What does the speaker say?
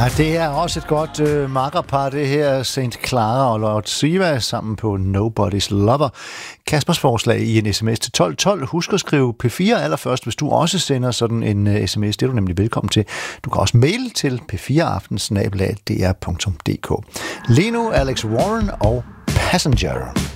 Ja, det er også et godt makkerpar, det her St. Clara og Lord Siva sammen på Nobody's Lover. Kaspers forslag i en sms til 1212. Husk at skrive P4 allerførst, hvis du også sender sådan en sms. Det er du nemlig velkommen til. Du kan også mail til p4aften@dr.dk. Lige nu Alex Warren og Passenger.